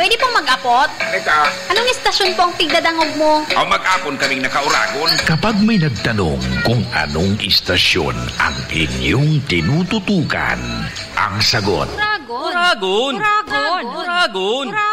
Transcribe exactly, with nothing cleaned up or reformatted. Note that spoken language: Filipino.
pwede pong mag-apot? Teka, Anong istasyon po ang tigdadangog mo? o mag-apon kaming nakauragon. Kapag may nagtanong kung anong istasyon ang inyong tinututukan, ang sagot, Uragon. Uragon. Uragon. Uragon.